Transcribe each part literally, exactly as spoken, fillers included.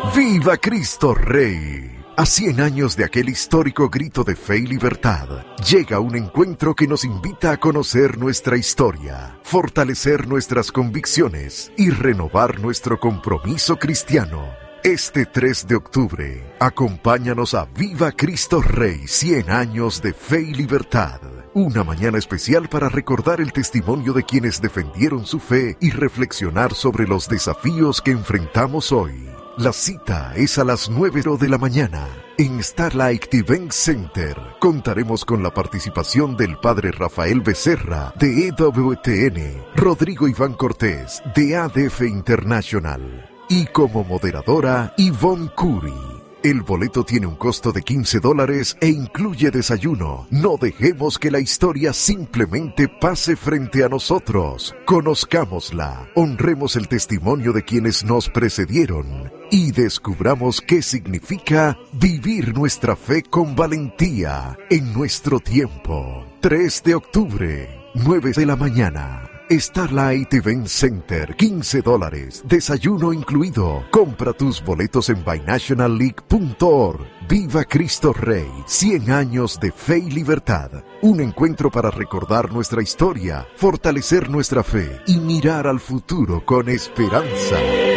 ¡Viva Cristo Rey! A cien años de aquel histórico grito de fe y libertad, llega un encuentro que nos invita a conocer nuestra historia, fortalecer nuestras convicciones y renovar nuestro compromiso cristiano. Este tres de octubre, acompáñanos a Viva Cristo Rey, cien años de fe y libertad. Una mañana especial para recordar el testimonio de quienes defendieron su fe y reflexionar sobre los desafíos que enfrentamos hoy. La cita es a las nueve de la mañana en Starlight Event Center. Contaremos con la participación del padre Rafael Becerra de E W T N, Rodrigo Iván Cortés de A D F International y como moderadora Yvonne Curry. El boleto tiene un costo de quince dólares e incluye desayuno. No dejemos que la historia simplemente pase frente a nosotros. Conozcámosla, honremos el testimonio de quienes nos precedieron y descubramos qué significa vivir nuestra fe con valentía en nuestro tiempo. tres de octubre, nueve de la mañana. Starlight Event Center, quince dólares, desayuno incluido. Compra tus boletos en binational league punto org. Viva Cristo Rey, cien años de fe y libertad. Un encuentro para recordar nuestra historia, fortalecer nuestra fe y mirar al futuro con esperanza.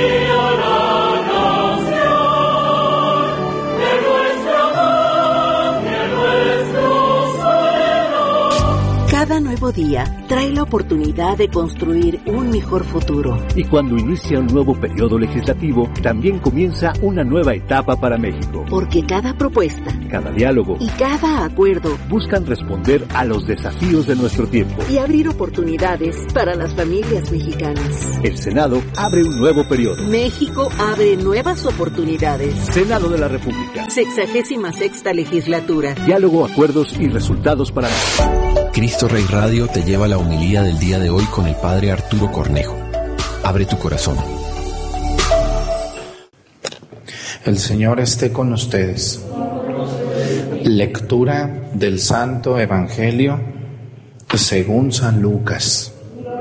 Cada nuevo día trae la oportunidad de construir un mejor futuro. Y cuando inicia un nuevo periodo legislativo, también comienza una nueva etapa para México. Porque cada propuesta, cada diálogo y cada acuerdo buscan responder a los desafíos de nuestro tiempo y abrir oportunidades para las familias mexicanas. El Senado abre un nuevo periodo. México abre nuevas oportunidades. Senado de la República. Sexagésima sexta legislatura. Diálogo, acuerdos y resultados para México. Cristo Rey Radio te lleva la homilía del día de hoy con el Padre Arturo Cornejo. Abre tu corazón. El Señor esté con ustedes. Lectura del Santo Evangelio según San Lucas.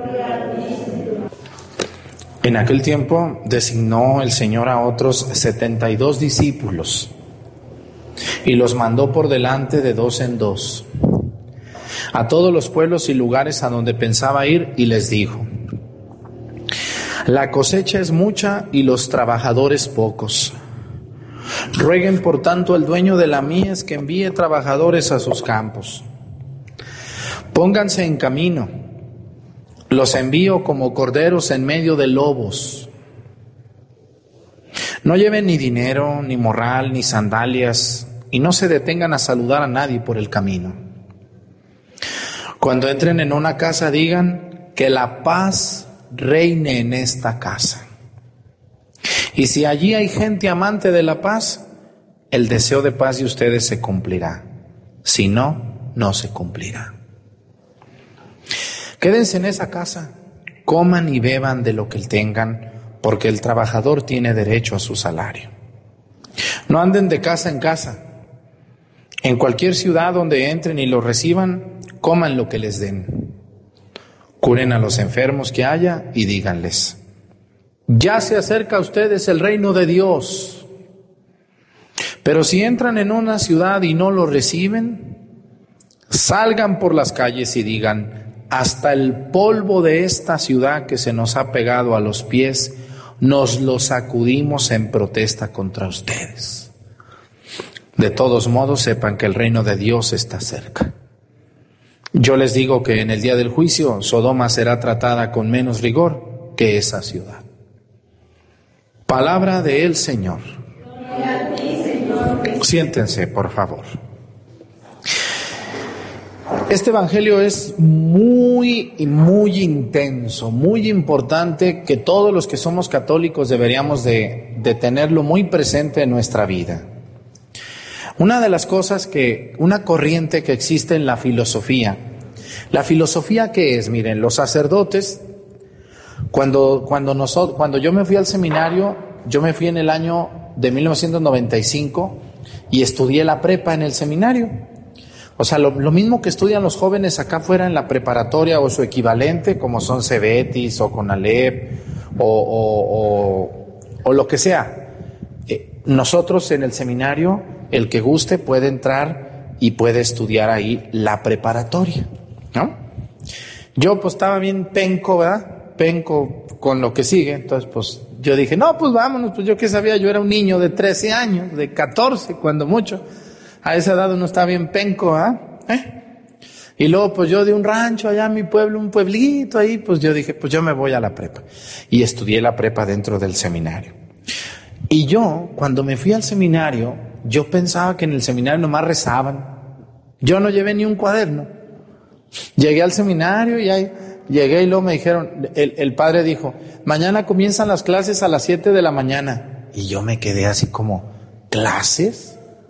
En aquel tiempo designó el Señor a otros setenta y dos discípulos y los mandó por delante de dos en dos a todos los pueblos y lugares a donde pensaba ir, y les dijo: la cosecha es mucha y los trabajadores pocos. Rueguen por tanto al dueño de la mies que envíe trabajadores a sus campos. Pónganse en camino, los envío como corderos en medio de lobos. No lleven ni dinero, ni morral, ni sandalias, y no se detengan a saludar a nadie por el camino. Cuando entren en una casa, digan que la paz reine en esta casa. Y si allí hay gente amante de la paz, el deseo de paz de ustedes se cumplirá. Si no, no se cumplirá. Quédense en esa casa, coman y beban de lo que tengan, porque el trabajador tiene derecho a su salario. No anden de casa en casa. En cualquier ciudad donde entren y los reciban, coman lo que les den. Curen a los enfermos que haya y díganles: ya se acerca a ustedes el reino de Dios. Pero si entran en una ciudad y no lo reciben, salgan por las calles y digan: hasta el polvo de esta ciudad que se nos ha pegado a los pies, nos lo sacudimos en protesta contra ustedes. De todos modos, sepan que el reino de Dios está cerca. Yo les digo que en el día del juicio, Sodoma será tratada con menos rigor que esa ciudad. Palabra del Señor. Siéntense, por favor. Este evangelio es muy, muy intenso, muy importante, que todos los que somos católicos deberíamos de, de tenerlo muy presente en nuestra vida. Una de las cosas que, una corriente que existe en la filosofía, la filosofía ¿qué es? Miren, los sacerdotes, cuando, cuando, nosotros, cuando yo me fui al seminario, yo me fui en el año de mil novecientos noventa y cinco y estudié la prepa en el seminario. O sea, lo, lo mismo que estudian los jóvenes acá afuera en la preparatoria o su equivalente, como son Cebetis o Conalep o, o, o, o lo que sea. Eh, nosotros en el seminario, el que guste puede entrar y puede estudiar ahí la preparatoria, ¿no? Yo pues estaba bien penco, ¿verdad? Penco con lo que sigue, entonces pues yo dije, no, pues vámonos, pues yo qué sabía, yo era un niño de trece años, de catorce cuando mucho, a esa edad uno está bien penco, ¿ah? ¿Eh? Y luego pues yo de un rancho allá en mi pueblo, un pueblito ahí, pues yo dije, pues yo me voy a la prepa. Y estudié la prepa dentro del seminario. Y yo, cuando me fui al seminario, yo pensaba que en el seminario nomás rezaban. Yo no llevé ni un cuaderno. Llegué al seminario y ahí, llegué y luego me dijeron, el, el padre dijo, mañana comienzan las clases a las siete de la mañana. Y yo me quedé así como, ¿clases?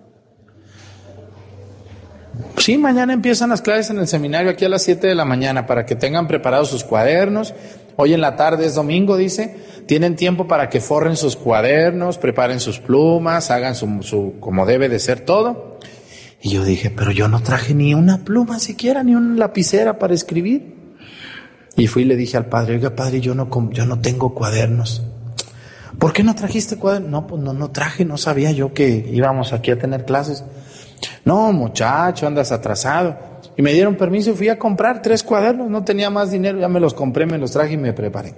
Sí, mañana empiezan las clases en el seminario aquí a las siete de la mañana para que tengan preparados sus cuadernos. Hoy en la tarde es domingo, dice, tienen tiempo para que forren sus cuadernos, preparen sus plumas, hagan su, su como debe de ser todo. Y yo dije, pero yo no traje ni una pluma siquiera, ni una lapicera para escribir. Y fui y le dije al padre, oiga padre, yo no, yo no tengo cuadernos. ¿Por qué no trajiste cuadernos? No, pues no, no traje, no sabía yo que íbamos aquí a tener clases. No, muchacho, andas atrasado. Y me dieron permiso y fui a comprar tres cuadernos, no tenía más dinero, ya me los compré, me los traje y me preparé.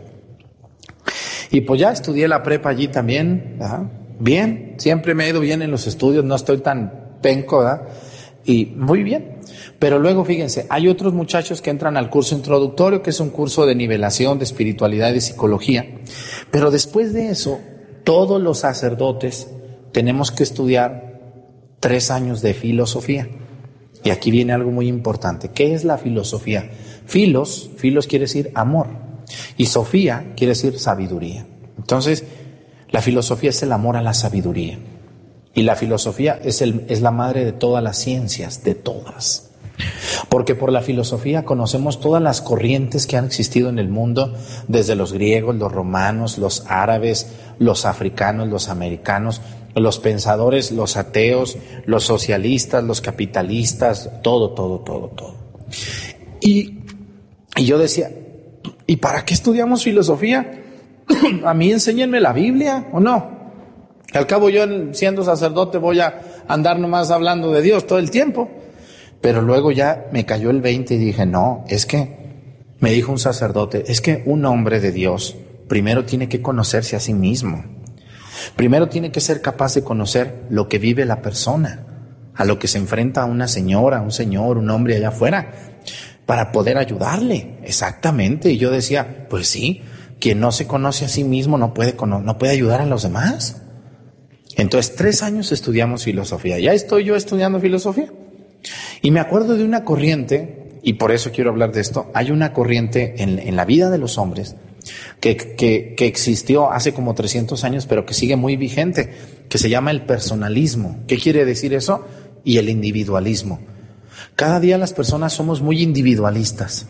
Y pues ya estudié la prepa allí también, ¿verdad? Bien, siempre me he ido bien en los estudios, no estoy tan penco, ¿verdad? Y muy bien. Pero luego fíjense, hay otros muchachos que entran al curso introductorio, que es un curso de nivelación, de espiritualidad y de psicología. Pero después de eso, todos los sacerdotes tenemos que estudiar tres años de filosofía. Y aquí viene algo muy importante. ¿Qué es la filosofía? Filos, filos quiere decir amor. Y sofía quiere decir sabiduría. Entonces, la filosofía es el amor a la sabiduría. Y la filosofía es, el, es la madre de todas las ciencias, de todas. Porque por la filosofía conocemos todas las corrientes que han existido en el mundo, desde los griegos, los romanos, los árabes, los africanos, los americanos, los pensadores, los ateos, los socialistas, los capitalistas, todo, todo, todo, todo. Y, y yo decía, ¿y para qué estudiamos filosofía? A mí enséñenme la Biblia, ¿o no? Al cabo yo siendo sacerdote voy a andar nomás hablando de Dios todo el tiempo. Pero luego ya me cayó el veinte y dije, no, es que, me dijo un sacerdote, es que un hombre de Dios primero tiene que conocerse a sí mismo. Primero tiene que ser capaz de conocer lo que vive la persona, a lo que se enfrenta una señora, un señor, un hombre allá afuera, para poder ayudarle. Exactamente. Y yo decía, pues sí, quien no se conoce a sí mismo no puede, no puede ayudar a los demás. Entonces, tres años estudiamos filosofía. Ya estoy yo estudiando filosofía. Y me acuerdo de una corriente, y por eso quiero hablar de esto, hay una corriente en, en la vida de los hombres que, que, que existió hace como trescientos años, pero que sigue muy vigente, que se llama el personalismo. ¿Qué quiere decir eso? Y el individualismo. Cada día las personas somos muy individualistas.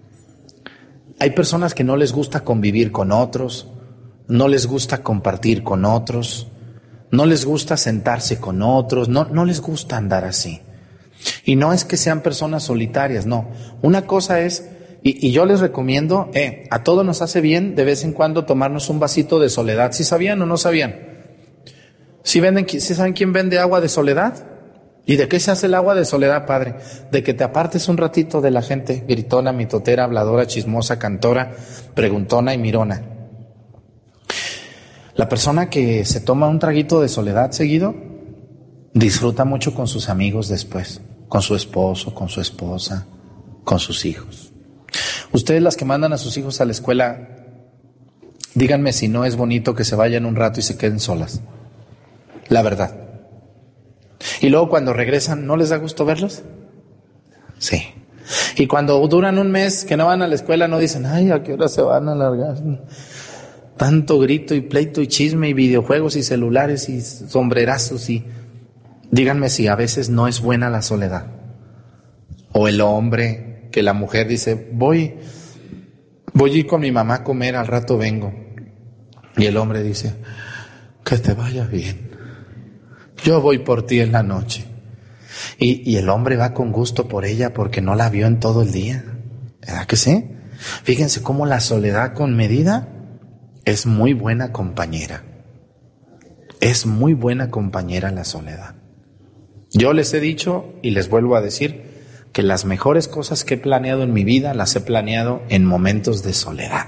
Hay personas que no les gusta convivir con otros, no les gusta compartir con otros, no les gusta sentarse con otros, no, no les gusta andar así. Y no es que sean personas solitarias, no. Una cosa es, y, y yo les recomiendo, eh, a todos nos hace bien de vez en cuando tomarnos un vasito de soledad. ¿Sí sabían o no sabían? ¿Sí, venden, ¿sí saben quién vende agua de soledad? ¿Y de qué se hace el agua de soledad, padre? De que te apartes un ratito de la gente gritona, mitotera, habladora, chismosa, cantora, preguntona y mirona. La persona que se toma un traguito de soledad seguido, disfruta mucho con sus amigos después, con su esposo, con su esposa, con sus hijos. Ustedes, las que mandan a sus hijos a la escuela, díganme si no es bonito que se vayan un rato y se queden solas. La verdad. Y luego cuando regresan, ¿no les da gusto verlos? Sí. Y cuando duran un mes que no van a la escuela, no dicen, ay, ¿a qué hora se van a alargar? Tanto grito y pleito y chisme y videojuegos y celulares y sombrerazos y... Díganme si a veces no es buena la soledad. O el hombre, que la mujer dice, voy, voy a ir con mi mamá a comer, al rato vengo. Y el hombre dice, que te vaya bien. Yo voy por ti en la noche. Y, y el hombre va con gusto por ella porque no la vio en todo el día. ¿Verdad que sí? Fíjense cómo la soledad con medida es muy buena compañera. Es muy buena compañera la soledad. Yo les he dicho y les vuelvo a decir que las mejores cosas que he planeado en mi vida las he planeado en momentos de soledad.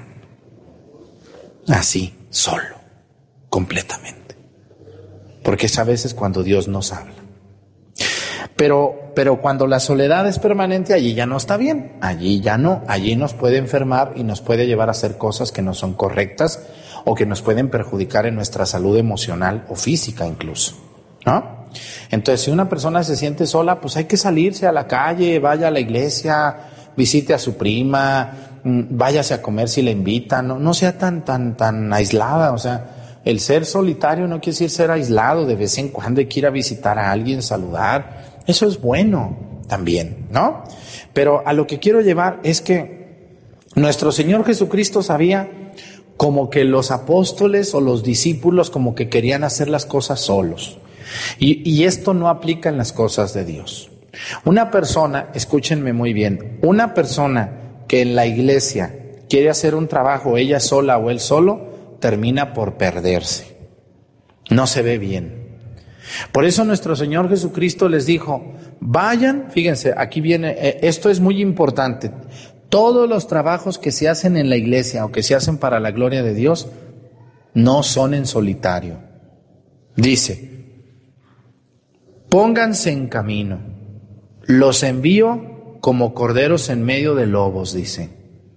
Así, solo, completamente. Porque es a veces cuando Dios nos habla. Pero, pero cuando la soledad es permanente, allí ya no está bien, allí ya no, allí nos puede enfermar y nos puede llevar a hacer cosas que no son correctas o que nos pueden perjudicar en nuestra salud emocional o física incluso, ¿no? Entonces, si una persona se siente sola, pues hay que salirse a la calle, vaya a la iglesia, visite a su prima, váyase a comer si le invitan, no, no sea tan, tan, tan aislada, o sea, el ser solitario no quiere decir ser aislado, de vez en cuando hay que ir a visitar a alguien, saludar. Eso es bueno también, ¿no? Pero a lo que quiero llevar es que nuestro Señor Jesucristo sabía como que los apóstoles o los discípulos como que querían hacer las cosas solos. Y, y esto no aplica en las cosas de Dios. Una persona, escúchenme muy bien, una persona que en la iglesia quiere hacer un trabajo ella sola o él solo, termina por perderse. No se ve bien. Por eso nuestro Señor Jesucristo les dijo, vayan, fíjense, aquí viene, eh, esto es muy importante, todos los trabajos que se hacen en la iglesia o que se hacen para la gloria de Dios, no son en solitario. Dice, pónganse en camino, los envío como corderos en medio de lobos, dice.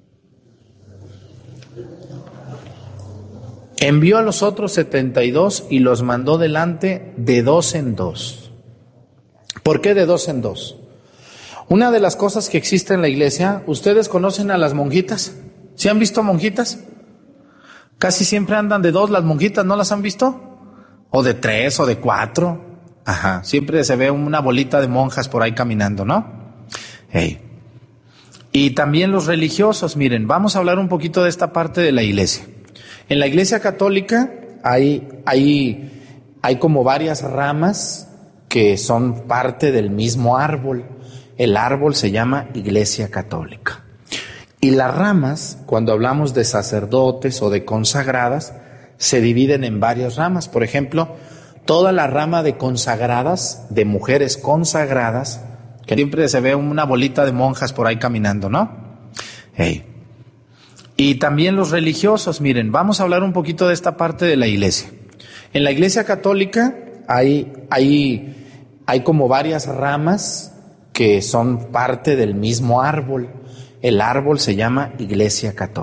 Envió a los otros setenta y dos y los mandó delante de dos en dos. ¿Por qué de dos en dos? Una de las cosas que existe en la iglesia, ¿ustedes conocen a las monjitas? ¿Sí han visto monjitas? Casi siempre andan de dos las monjitas, ¿no las han visto? O de tres o de cuatro. Ajá, siempre se ve una bolita de monjas por ahí caminando, ¿no? Hey. Y también los religiosos, miren, vamos a hablar un poquito de esta parte de la iglesia. En la iglesia católica hay, hay, hay como varias ramas que son parte del mismo árbol. El árbol se llama Iglesia Católica. Y las ramas, cuando hablamos de sacerdotes o de consagradas, se dividen en varias ramas. Por ejemplo, toda la rama de consagradas, de mujeres consagradas, que siempre se ve una bolita de monjas por ahí caminando, ¿no? Hey. Y también los religiosos, miren, vamos a hablar un poquito de esta parte de la iglesia. En la iglesia católica hay, hay, hay como varias ramas que son parte del mismo árbol. El árbol se llama Iglesia Católica.